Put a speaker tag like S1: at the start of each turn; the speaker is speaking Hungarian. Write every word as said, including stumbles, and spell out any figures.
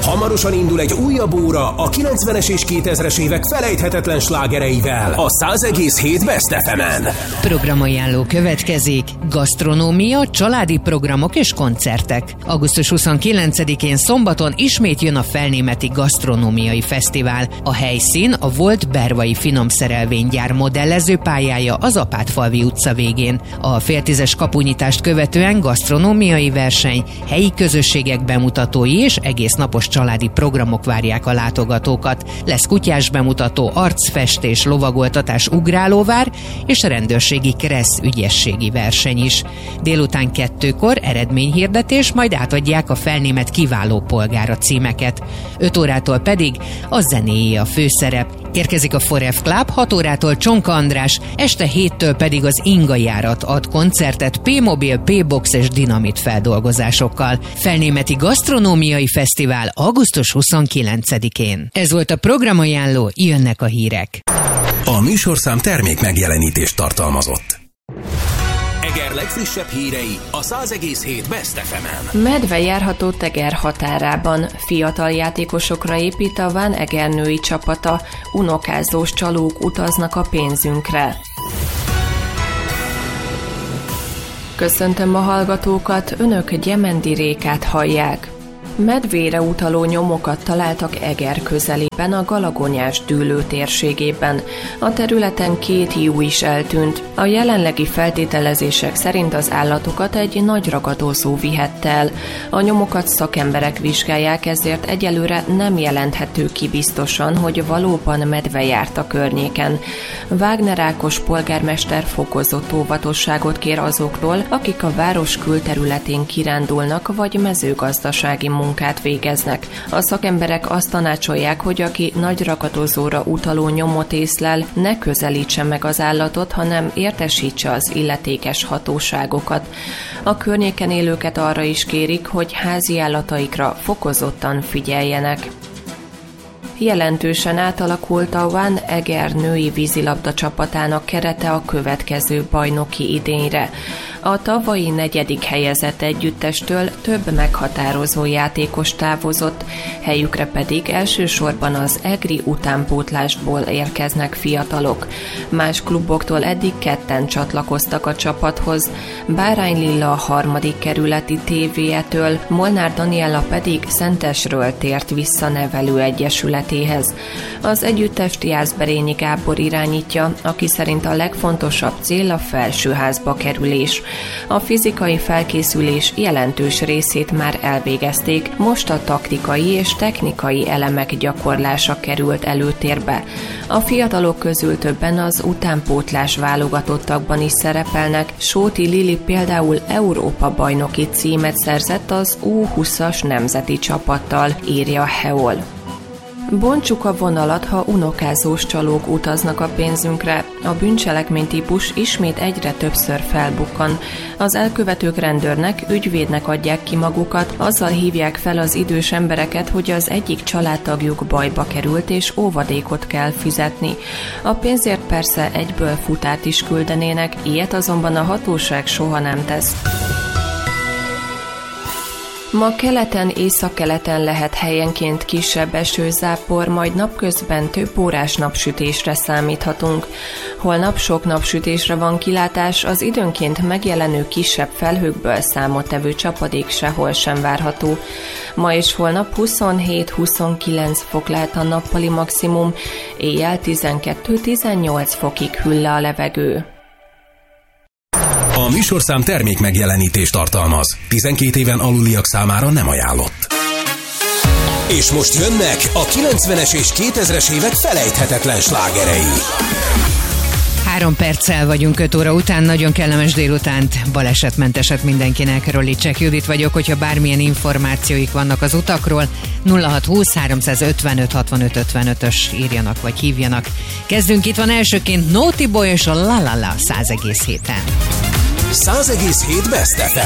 S1: Hamarosan indul egy újabb óra a kilencvenes és kétezres évek felejthetetlen slágereivel a száz egész hét Best ef emen.
S2: Programajánló következik: gasztronómia, családi programok és koncertek. augusztus huszonkilencedikén szombaton ismét jön a Felnémeti Gasztronómiai Fesztivál. A helyszín a volt Bervai Finomszerelvénygyár modellező pályája az Apátfalvi utca végén. A féltízes kapunyitást követően gasztronómiai verseny, helyi közösségek bemutatói és egész napos családi programok várják a látogatókat. Lesz kutyás bemutató, arcfestés, lovagoltatás, ugrálóvár és rendőrségi kressz ügyességi verseny is. Délután kettőkor eredményhirdetés, majd átadják a Felnémet kiváló polgára címeket. öt órától pedig a zenéjé a főszerep. Érkezik a Forev Club, hat órától Csonka András, este héttől pedig az Inga Járat ad koncertet P-Mobil, P-Box és Dinamit feldolgozásokkal. Felnémeti Gasztronómiai Fesztivál augusztus huszonkilencedikén. Ez volt a programajánló, jönnek a hírek.
S1: A műsorszám termék megjelenítést tartalmazott. Eger legfrissebb hírei a száz egész hét Best ef emen.
S3: Medve járható Teger határában. Fiatal játékosokra épít a Ván Eger női csapata. Unokázós csalók utaznak a pénzünkre. Köszöntöm a hallgatókat, önök Gyemendi Rékát hallják. Medvére utaló nyomokat találtak Eger közelében, a Galagonyás dűlő térségében. A területen két hiú is eltűnt. A jelenlegi feltételezések szerint az állatokat egy nagy ragadozó vihette el. A nyomokat szakemberek vizsgálják, ezért egyelőre nem jelenthető ki biztosan, hogy valóban medve járt a környéken. Wagner Ákos polgármester fokozott óvatosságot kér azokról, akik a város külterületén kirándulnak vagy mezőgazdasági munkát végeznek. A szakemberek azt tanácsolják, hogy aki nagy ragadozóra utaló nyomot észlel, ne közelítse meg az állatot, hanem értesítse az illetékes hatóságokat. A környéken élőket arra is kérik, hogy házi állataikra fokozottan figyeljenek. Jelentősen átalakult a Ván Eger női vízilabda csapatának kerete a következő bajnoki idényre. A tavalyi negyedik helyezett együttestől több meghatározó játékos távozott, helyükre pedig elsősorban az egri utánpótlásból érkeznek fiatalok. Más kluboktól eddig ketten csatlakoztak a csapathoz, Bárány Lilla a harmadik kerületi té vé-től, Molnár Daniella pedig Szentesről tért vissza nevelőegyesületéhez. Az együttest Jászberényi Gábor irányítja, aki szerint a legfontosabb cél a felsőházba kerülés. A fizikai felkészülés jelentős részét már elvégezték, most a taktikai és technikai elemek gyakorlása került előtérbe. A fiatalok közül többen az utánpótlás válogatottakban is szerepelnek, Sóti Lili például Európa-bajnoki címet szerzett az U húszas nemzeti csapattal, írja Heol. Bontsuk a vonalat, ha unokázós csalók utaznak a pénzünkre. A bűncselekménytípus ismét egyre többször felbukkan. Az elkövetők rendőrnek, ügyvédnek adják ki magukat, azzal hívják fel az idős embereket, hogy az egyik családtagjuk bajba került és óvadékot kell fizetni. A pénzért persze egyből futát is küldenének, ilyet azonban a hatóság soha nem tesz. Ma keleten, északkeleten lehet helyenként kisebb esőzápor, majd napközben több órás napsütésre számíthatunk. Holnap sok napsütésre van kilátás, az időnként megjelenő kisebb felhőkből számottevő csapadék sehol sem várható. Ma és holnap huszonhét-huszonkilenc fok lehet a nappali maximum, éjjel tizenkettő-tizennyolc fokig hűl le a levegő.
S1: A műsorszám termék megjelenítést tartalmaz. tizenkét éven aluliak számára nem ajánlott. És most jönnek a kilencvenes és kétezres évek felejthetetlen slágerei.
S2: Három perccel vagyunk öt óra után, nagyon kellemes délutánt, balesetmenteset mindenkinek. Rollicsek Judit vagyok, hogyha bármilyen információik vannak az utakról, nulla hat húsz háromszázötvenöt hatvanöt ötvenötös írjanak vagy hívjanak. Kezdünk, itt van elsőként Naughty Boy és a La La La száz egész héten.
S1: száz egész hét Best ef